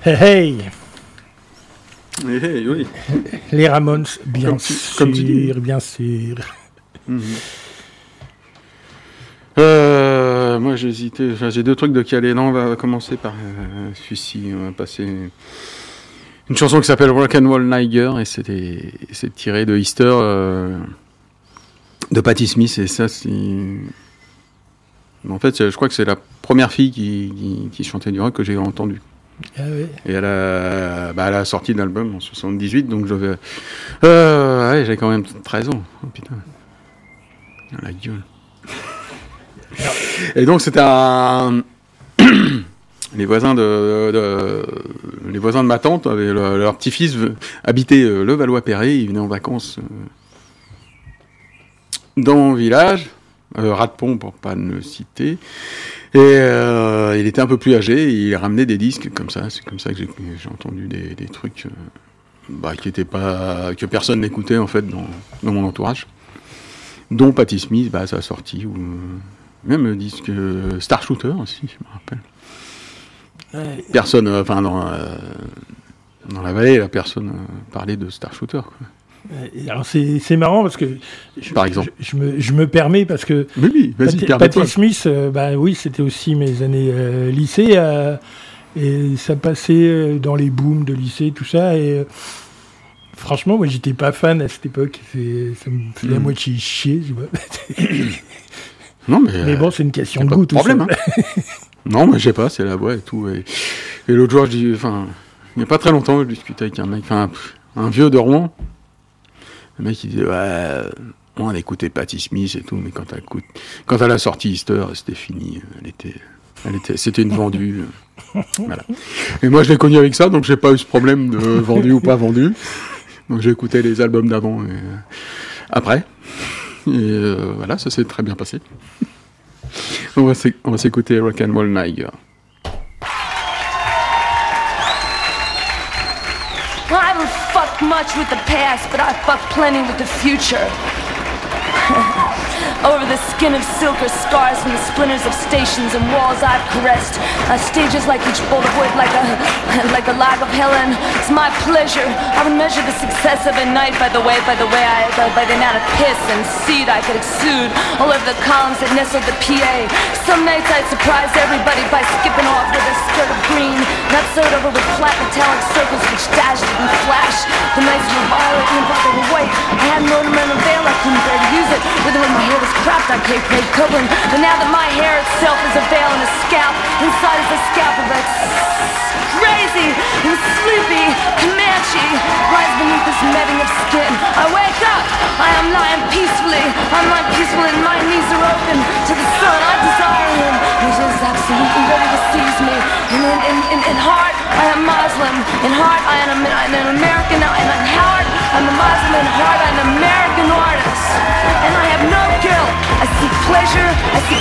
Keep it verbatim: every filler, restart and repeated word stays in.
Hey, hey. Hey, hey, oui. Les Ramones, bien comme tu, sûr, comme tu dis. bien sûr. Mm-hmm. Euh, moi, j'ai hésité. Enfin, j'ai deux trucs de caler. Non, on va commencer par euh, celui-ci. On va passer une chanson qui s'appelle Rock and Roll Niger et c'était, c'est tiré de Easter euh, de Patti Smith. Et ça, c'est. En fait, je crois que c'est la première fille qui, qui, qui chantait du rock que j'ai entendue. Ah oui. Et elle a, bah, elle a sorti d'album en soixante-dix-huit, donc j'avais, euh, ouais, j'avais quand même treize ans. Oh putain, la gueule. Et donc c'était un, les voisins de, de, les voisins de ma tante avaient le, leur petit-fils habitait le Valois-Perret, il venait en vacances dans mon village, euh, Ratepont pour pas le citer. Et euh, il était un peu plus âgé, et il ramenait des disques comme ça. C'est comme ça que j'ai, j'ai entendu des, des trucs euh, bah, qui étaient pas, que personne n'écoutait en fait dans, dans mon entourage, dont Patti Smith, bah, ça a sorti, ou même le disque euh, Star Shooter aussi, je me rappelle. Ouais. Personne, enfin euh, dans, euh, dans la vallée, la personne euh, parlait de Star Shooter, quoi. Alors c'est, c'est marrant parce que je, par exemple je, je, me, je me permets parce que oui, oui, vas-y, Patti, Patti Smith euh, bah oui c'était aussi mes années euh, lycée euh, et ça passait dans les booms de lycée tout ça et euh, franchement moi j'étais pas fan à cette époque, c'est, ça me faisait mmh. à moitié chier tu vois. Non mais, mais bon c'est une question de goût tout problème, ça hein. Non mais je sais pas, c'est la voix et tout et, et l'autre jour je dis enfin il n'y a pas très longtemps je discutais avec un mec enfin un vieux de Rouen. Le mec, il disait, ouais, on a écouté Patti Smith et tout, mais quand elle, écoute, quand elle a sorti Easter, c'était fini. Elle était, elle était, c'était une vendue. Voilà. Et moi, je l'ai connu avec ça, donc j'ai pas eu ce problème de vendu ou pas vendu. Donc j'ai écouté les albums d'avant et euh, après. Et euh, voilà, ça s'est très bien passé. on, va on va s'écouter Rock and Roll Niger. I haven't fucked much with the past, but I fucked plenty with the future. Over the skin of silk are scars from the splinters of stations and walls I've caressed. Uh, stages like each bolt of wood, like a like a log of Helen. It's my pleasure. I would measure the success of a night by the way, by the way I, by, by the amount of piss and seed I could exude all over the columns that nestled the P A. Some nights I'd surprise everybody by skipping off with a skirt of green, not sewed over with flat metallic circles which dashed and flashed. The nights were violet and but they were white. I had an ornamental veil, I couldn't bear to use it. With when my hair was cropped, I Cape May Copeland. But now that my hair itself is a veil and a scalp, inside is a scalp of a crazy and sleepy Comanche lies beneath this netting of skin. I wake up, I am lying peacefully. I'm lying peacefully and my knees are open to the sun. I desire him. He's just absolutely ready to seize me. And in, in, in, in heart, I am Muslim. In heart, I am an, an American. And in heart, I'm a Muslim. In heart, I'm an American artist. And I have no guilt. I seek pleasure, I seek